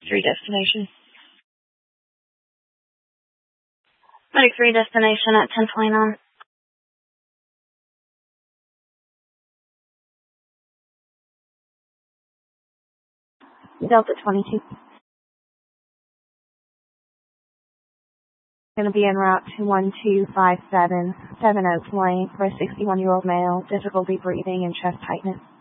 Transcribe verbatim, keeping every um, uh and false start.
Three destination. Medic three destination at ten twenty-nine. Delta twenty-two. Going to be en route to one two five seven, Seven Oaks Lane for a sixty-one-year-old male, difficulty breathing and chest tightness.